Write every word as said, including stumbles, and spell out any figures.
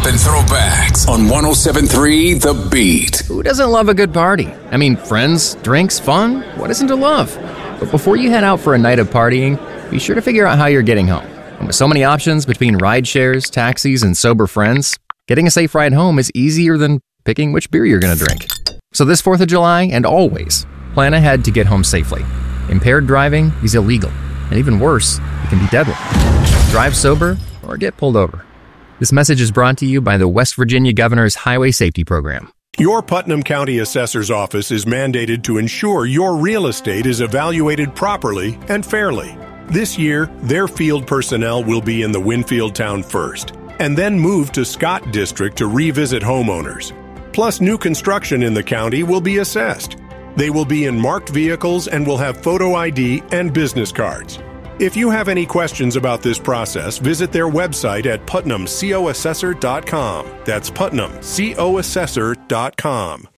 hip-hop and throwbacks on one oh seven point three The Beat. Who doesn't love a good party? I mean, friends, drinks, fun. What isn't to love? But before you head out for a night of partying, be sure to figure out how you're getting home. And with so many options between ride shares, taxis, and sober friends, getting a safe ride home is easier than picking which beer you're going to drink. So this fourth of July, and always, plan ahead to get home safely. Impaired driving is illegal, and even worse, it can be deadly. Drive sober or get pulled over. This message is brought to you by the West Virginia Governor's Highway Safety Program. Your Putnam County Assessor's Office is mandated to ensure your real estate is evaluated properly and fairly. This year, their field personnel will be in the Winfield town first, and then move to Scott District to revisit homeowners. Plus, new construction in the county will be assessed. They will be in marked vehicles and will have photo I D and business cards. If you have any questions about this process, visit their website at putnam co assessor dot com. That's putnam co assessor dot com.